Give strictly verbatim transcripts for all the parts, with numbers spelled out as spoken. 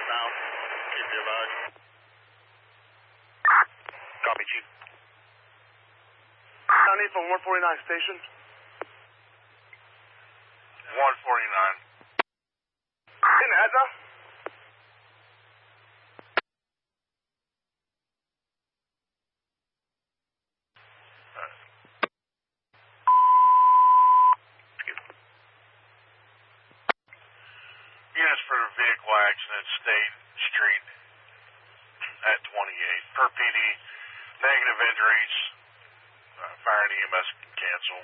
southbound. Keep your advised. Copy, Chief. County from one forty-nine station. one forty-nine. In Edna. Units for vehicle accident, State Street at twenty-eight. Per P D, negative injuries. Uh, fire and E M S can cancel.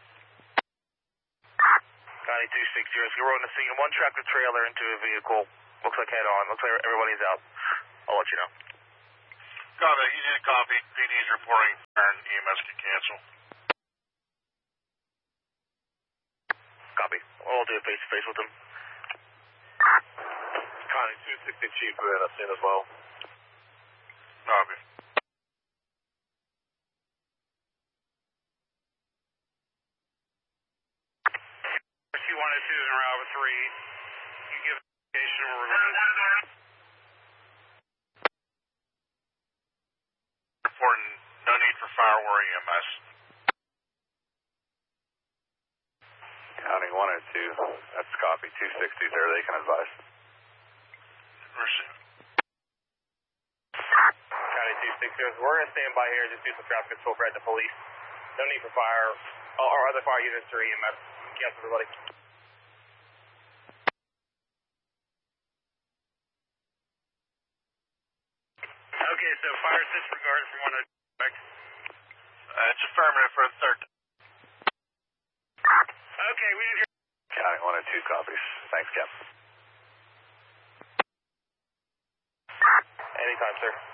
County two six zero, so we're on the scene. One tractor trailer into a vehicle. Looks like head on. Looks like everybody's out. I'll let you know. Copy. You need a copy. P D's reporting. Fire and E M S can cancel. Copy. I'll do a face-to-face with them. County two sixty Chief, we're in a scene as well. Copy. C one oh two is in route three. You give indication where we're going. Reporting no need for fire or E M S. County one oh two, that's copy. two sixty there, they can advise. Receive. County two six zero, we're going to stand by here, just do some traffic control for the police. No need for fire or other fire units or E M S. Yes, everybody. Okay, so fire disregard from one oh two, correct? Uh, it's affirmative for a third. Okay, we didn't hear. County one oh two copies. Thanks, Cap. Anytime, sir.